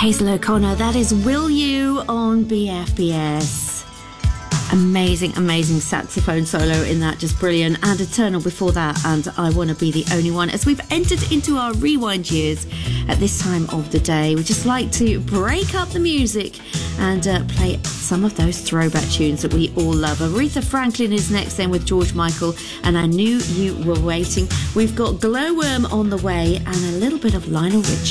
Hazel O'Connor, that is Will You on BFBS. Amazing, amazing saxophone solo in that, just brilliant. And Eternal before that, and I Wanna Be the Only One. As we've entered into our rewind years at this time of the day, we just like to break up the music and play some of those throwback tunes that we all love. Aretha Franklin is next then with George Michael and I Knew You Were Waiting. We've got Glowworm on the way and a little bit of Lionel Richie.